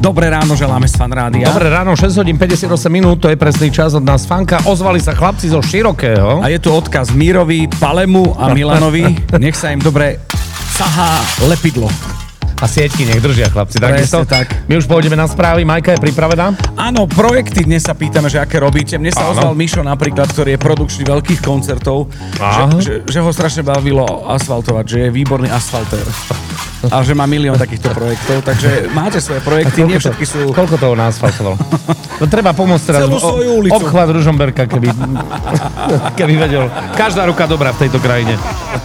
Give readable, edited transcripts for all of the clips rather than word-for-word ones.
Dobré ráno želáme z Fan Rádia. Dobré ráno, 6 hodín 58 minút, to je presný čas od nás Fanka. Ozvali sa chlapci zo Širokého. A je tu odkaz Mírovi, Palemu a Milanovi. Nech sa im dobre sahá lepidlo. A sieťky nech držia, chlapci. Presne tak. My už pôjdeme na správy. Majka je pripravená? Áno, projekty dnes sa pýtame, že aké robíte. Mne sa ozval Mišo napríklad, ktorý je produkčný veľkých koncertov, že ho strašne bavilo asfaltovať, že je výborný asfaltér. A že má milión takýchto projektov, takže máte svoje projekty, nie všetky sú... Koľko toho naasfaltoval? No treba pomôcť teraz celú svoju ulicu. Obchvat Ružomberka, keby vedel. Každá ruka dobrá v tejto krajine.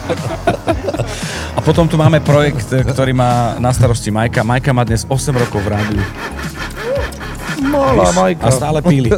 A potom tu máme projekt, ktorý má na starosti Majka. Majka má dnes 8 rokov v rádiu. Malá Majka. A stále píli.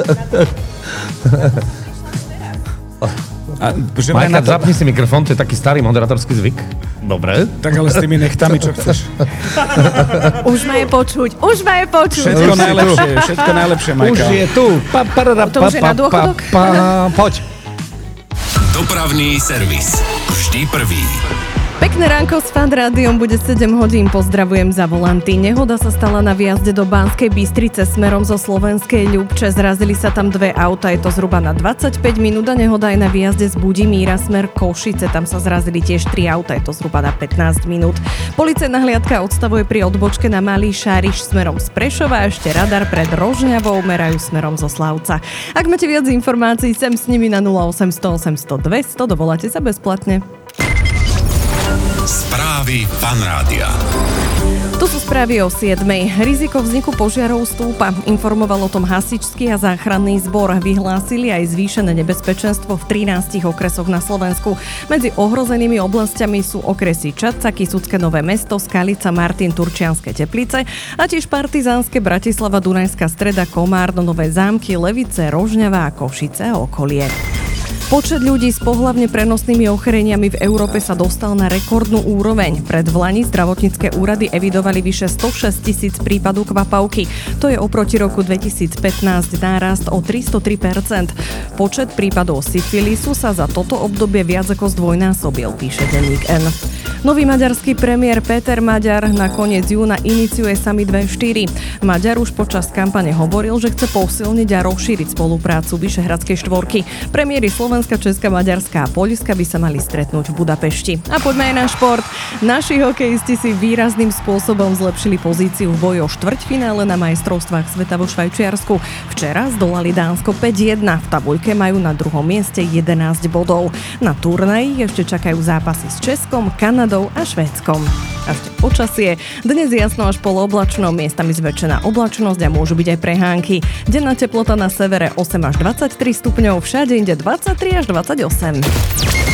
Majka, zapni si mikrofón, to je taký starý moderátorský zvyk. Dobre. Tak ale s tými nechtami, čo chceš. Už ma je počuť. Všetko najlepšie, Majka. Už je tu. To už je na dôchodok? Poď. Dopravný servis. Vždy prvý. Pekné ránko s Fan Rádiom, bude 7 hodín, pozdravujem za volanty. Nehoda sa stala na výjazde do Banskej Bystrice smerom zo Slovenskej Ľubče. Zrazili sa tam dve auta, je to zhruba na 25 minút a nehoda aj na výjazde z Budimíra smer Košice. Tam sa zrazili tiež 3 auta, je to zhruba na 15 minút. Policajná hliadka odstavuje pri odbočke na Malý Šáriš smerom z Prešova, ešte radar pred Rožňavou merajú smerom zo Slavca. Ak máte viac informácií, sem s nimi na 0800 800 200, dovoláte sa bezplatne. Správy Fan Rádia. Tu sú správy o 7. Riziko vzniku požiarov stúpa. Informoval o tom hasičský a záchranný zbor. Vyhlásili aj zvýšené nebezpečenstvo v 13 okresoch na Slovensku. Medzi ohrozenými oblastiami sú okresy Čadca, Kysucké Nové Mesto, Skalica, Martin, Turčianske Teplice a tiež Partizánske, Bratislava, Dunajská Streda, Komárno, Nové Zámky, Levice, Rožňava a Košice a okolie. Počet ľudí s pohlavne prenosnými ochoreniami v Európe sa dostal na rekordnú úroveň. Predvlani zdravotnícke úrady evidovali vyše 106 000 prípadov kvapavky. To je oproti roku 2015 nárast o 303%. Počet prípadov syfilisu sa za toto obdobie viac ako zdvojnásobil, píše denník N. Nový maďarský premiér Péter Maďar na koniec júna iniciuje Summit V4. Maďar už počas kampane hovoril, že chce posilniť a rozšíriť spoluprácu Vyšehradskej štvorky. Premiéry Slovenska, Česka, Maďarska a Poľska by sa mali stretnúť v Budapešti. A poďme aj na šport. Naši hokejisti si výrazným spôsobom zlepšili pozíciu v boji o štvrťfinále na majstrovstvách sveta vo Švajčiarsku. Včera zdolali Dánsko 5-1. V tabuľke majú na druhom mieste 11 bodov. Na turnaji ešte čakajú zápasy s Českom, Kanadou a Švédskom. A ešte počasie. Dnes jasno až polooblačno, miestami zväčšená oblačnosť a môžu byť aj prehánky. Denná teplota na severe 8 až 23 stupňov, všade inde 23 až 28.